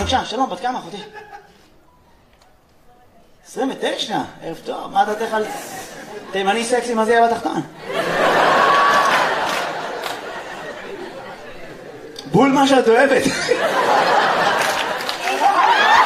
בבקשה, שלום, בת כמה אחותי? 29, ערב טוב, מה דעתך על תימני סקסי מזיע בתחתון? בול מה שאת אוהבת.